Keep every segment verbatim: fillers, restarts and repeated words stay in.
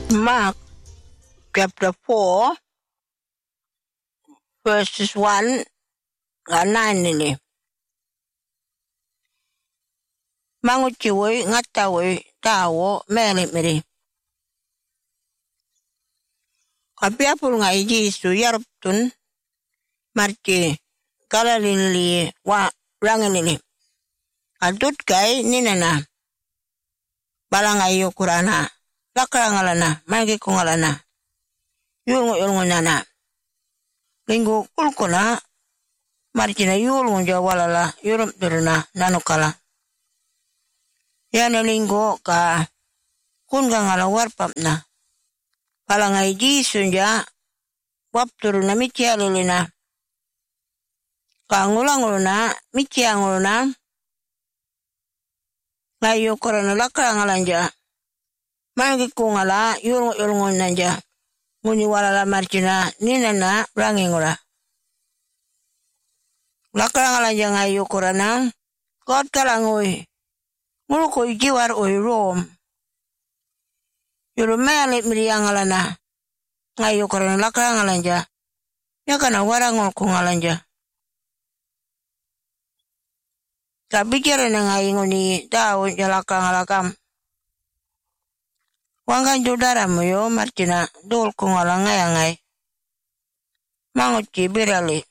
Mark chapter four, verses one and nine ini. Manguciwi ngatawi tawo meli-meli. Kapiapul nga Yesu yaruptun marci kalalili wa rangalili. Adut kay ninana balangay yukurana lakrangalana magi kungalana yulngo yulngo nana linggo kulkuna marci na yulngo jawalala yurum turuna nanukala. Yana linggo ka kungangala warpapna palangay Yesu ja wapturuna michialilina kangulanguluna michianguluna ngayo korana lakrangalanja magi kungala yulngo yulngo nanja muni walala marcina ninana rangingula lakrangalanja ngayo korana kot kalangoy nguluko jiwar oy rom yulu mele miriangalana ngayo korana lakrangalanja yakana warangol kungalanja. Kabicara na nga inguni tao jalakang alakam. Wangkan judara mo yo martina dol kung alangay angay. Mangot birali.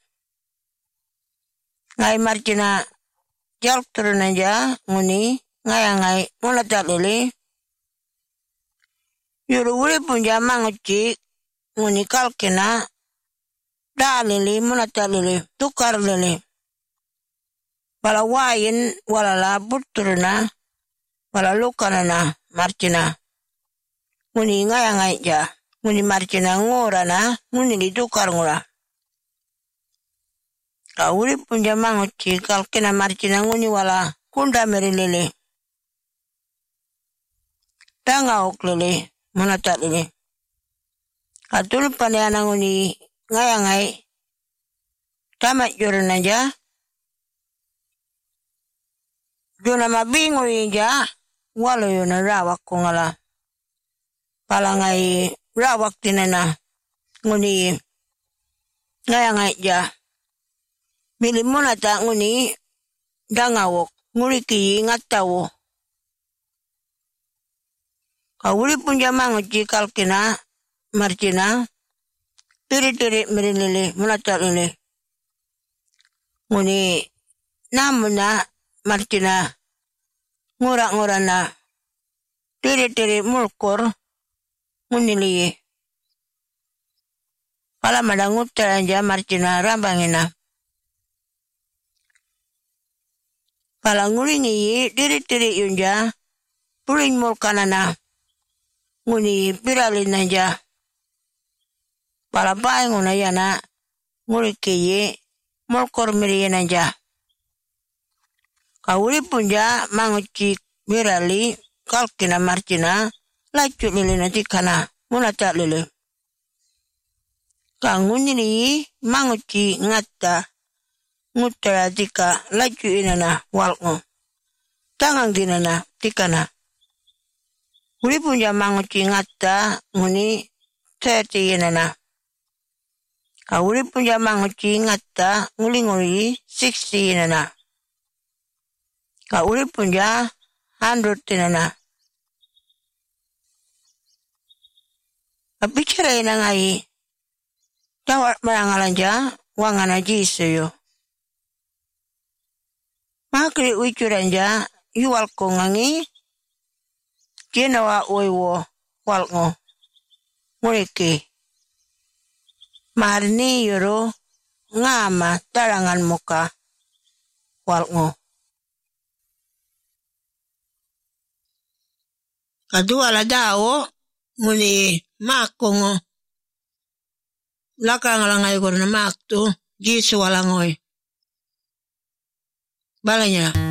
Ngay martina jalk turu na ja nguni ngay angay mula talili. Yuru uli pun ja mangot nguni kalkina dalili mula talili tukar lili. Wala wayin wala labut turuna wala lukana na marcina nguni ngaya ngai ja nguni marcina ngora na nguni ditukar ngora ka uri punja manguci kalkina marcina nguni wala kunda merilili tanga oklili monatat lili atul paneana nguni ngaya ngai tamat jorana ja Juna mabingo ija walo yuna rawak kungala palangay rawak tinana nguni ngaya ngay ja milimuna ta nguni dangawok nguri ki ngatawo kawuli pun jamang jikal kina marcina tiri-tiri mirilili munata lili nguni namuna marcina ngura-ngura na tiri-tiri mulkor ngunili pala madangut teranja marcina rambangina pala ngulingi tiri-tiri yunja puling mulkanana nguni piralin aja pala paeng unayana nguliki mulkor miriyan aja Kawuli punja mangucik mirali kalkina marcina lacut lilina tikana munata lili. Kangunili manguci ngata ngutara tika lacut inana walko. Tangang dinana tikana. Wuli punja manguci ngata nguni terti inana. Kawuli punja manguci ngata nguli-nguli sixty inana. Ka uli punja hundred tinana. Kabicara ina ngai. Tawar marangalanja wangana Yesu yo. Makri uicuranja yuwal ko ngangi. Ginawa uiwo walngo. Muriki. Marni yuro ngama tarangan muka walngo. Kadua la dao muni makongo laka ngalangai korna maktu Yesu walangoy balanya